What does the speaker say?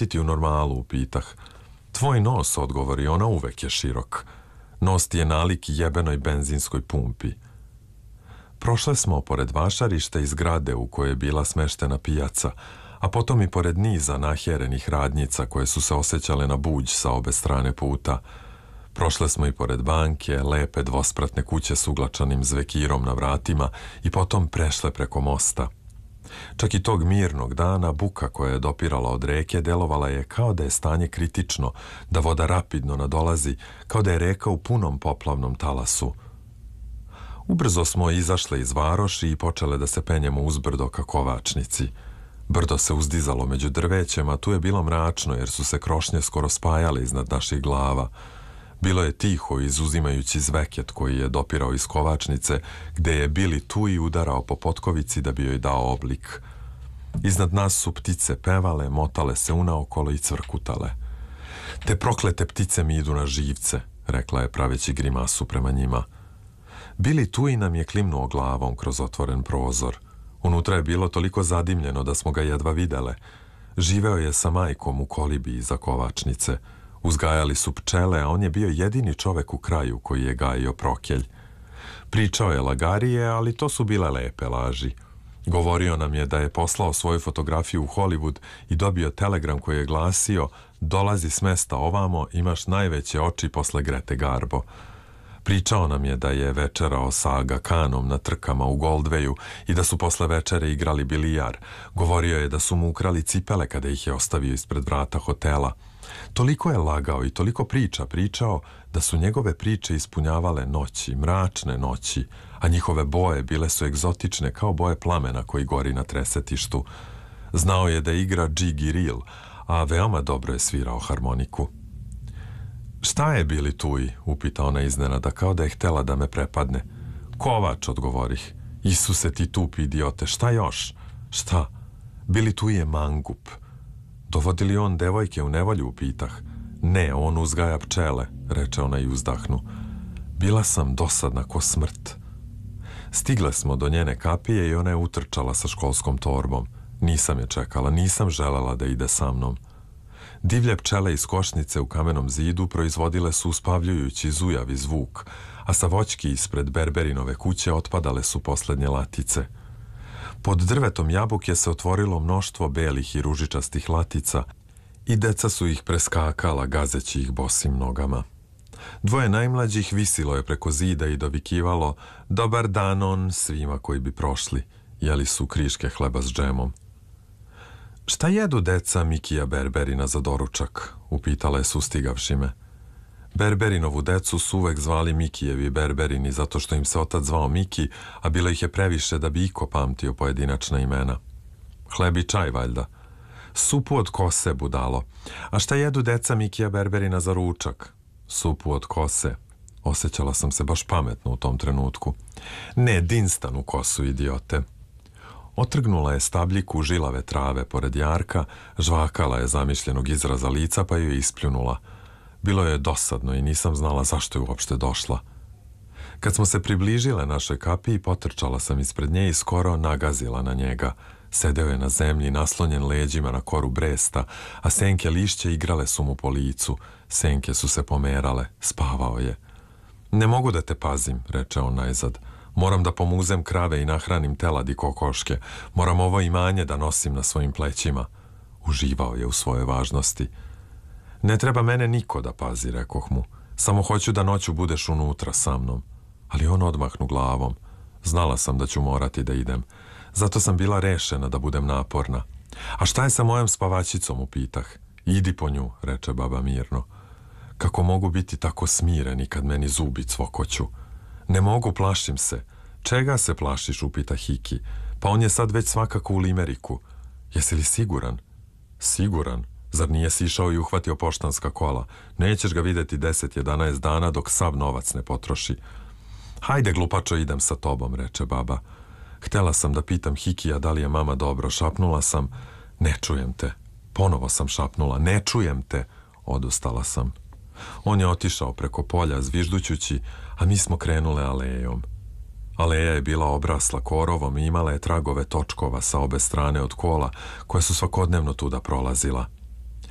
vratiti u normalu, upitah. Tvoj nos, odgovori ona, uvek je širok. Nos ti je nalik jebenoj benzinskoj pumpi. Prošle smo pored vašarišta i zgrade u kojoj je bila smeštena pijaca, a potom i pored niza nahjerenih radnjica koje su se osjećale na buđ sa obe strane puta. Prošle smo i pored banke, lepe dvospratne kuće s uglačanim zvekirom na vratima i potom prešle preko mosta. Čak i tog mirnog dana buka koja je dopirala od reke delovala je kao da je stanje kritično, da voda rapidno nadolazi, kao da je reka u punom poplavnom talasu. Ubrzo smo izašle iz varoši i počele da se penjemo uzbrdo ka Kovačnici. Brdo se uzdizalo među drvećem, a tu je bilo mračno jer su se krošnje skoro spajale iznad naših glava. Bilo je tiho, izuzimajući zveket koji je dopirao iz Kovačnice, gde je Bili tu i udarao po potkovici da bi joj dao oblik. Iznad nas su ptice pevale, motale se unaokolo i cvrkutale. Te proklete ptice mi idu na živce, rekla je praveći grimasu prema njima. Bili tu i nam je klimnuo glavom kroz otvoren prozor. Unutra je bilo toliko zadimljeno da smo ga jedva videle. Živeo je sa majkom u kolibi iza Kovačnice. Uzgajali su pčele, a on je bio jedini čovek u kraju koji je gajio prokelj. Pričao je lagarije, ali to su bile lepe laži. Govorio nam je da je poslao svoju fotografiju u Hollywood i dobio telegram koji je glasio: dolazi s mesta ovamo, imaš najveće oči posle Grete Garbo. Pričao nam je da je večerao sa Aga Khanom na trkama u Goldwayu i da su posle večere igrali bilijar. Govorio je da su mu ukrali cipele kada ih je ostavio ispred vrata hotela. Toliko je lagao i toliko pričao da su njegove priče ispunjavale noći, mračne noći, a njihove boje bile su egzotične kao boje plamena koji gori na tresetištu. Znao je da igra džig reel, a veoma dobro je svirao harmoniku. Šta je Bili tuj? Upita ona iznenada, kao da je htela da me prepadne. Kovač, odgovorih. Isuse ti tupi idiote, šta još? Šta? Bili tuj je mangup. Dovodi li on devojke u nevolju, upitah. Ne, on uzgaja pčele, reče ona i uzdahnu. Bila sam dosadna ko smrt. Stigle smo do njene kapije i ona je utrčala sa školskom torbom. Nisam je čekala, nisam želela da ide sa mnom. Divlje pčele iz košnice u kamenom zidu proizvodile su uspavljujući zujavi zvuk, a sa voćki ispred Berberinove kuće otpadale su poslednje latice. Pod drvetom jabuke se otvorilo mnoštvo belih i ružičastih latica i deca su ih preskakala gazeći ih bosim nogama. Dvoje najmlađih visilo je preko zida i dovikivalo dobar danon svima koji bi prošli. Jeli su kriške hleba s džemom. Šta jedu deca Mikija Berberina za doručak? Upitala je sustigavši me. Berberinovu decu su uvek zvali Mikijevi Berberini zato što im se otac zvao Miki, a bilo ih je previše da bi iko pamtio pojedinačna imena. Hleb i čaj, valjda. Supu od kose, budalo. A šta jedu deca Mikija Berberina za ručak? Supu od kose. Osjećala sam se baš pametno u tom trenutku. Ne, dinstanu kosu, idiote. Otrgnula je stabljiku žilave trave pored jarka, žvakala je zamišljenog izraza lica pa ju je ispljunula. Bilo je dosadno i nisam znala zašto je uopšte došla. Kad smo se približile našoj kapiji, potrčala sam ispred nje i skoro nagazila na njega. Sedeo je na zemlji, naslonjen leđima na koru bresta, a senke lišća igrale su mu po licu. Senke su se pomerale, spavao je. Ne mogu da te pazim, reče on najzad. Moram da pomuzem krave i nahranim teladi kokoške. Moram ovo imanje da nosim na svojim plećima. Uživao je u svojoj važnosti. Ne treba mene niko da pazi, rekoh mu. Samo hoću da noću budeš unutra sa mnom. Ali on odmahnu glavom. Znala sam da ću morati da idem. Zato sam bila rešena da budem naporna. A šta je sa mojom spavačicom, upitah. Idi po nju, reče baba mirno. Kako mogu biti tako smireni kad meni zubi cvokoću? Ne mogu, plašim se. Čega se plašiš, upita Hiki. Pa on je sad već svakako u limeriku. Jesi li siguran? Siguran? Zar nije si išao i uhvatio poštanska kola? Nećeš ga videti 10-11 dana dok sav novac ne potroši. Hajde, glupačo, idem sa tobom, reče baba. Htela sam da pitam Hikija da li je mama dobro. Šapnula sam, ne čujem te. Ponovo sam šapnula, ne čujem te. Odustala sam. On je otišao preko polja zviždućući, a mi smo krenule alejom. Aleja je bila obrasla korovom i imala je tragove točkova sa obe strane od kola, koja su svakodnevno tuda prolazila.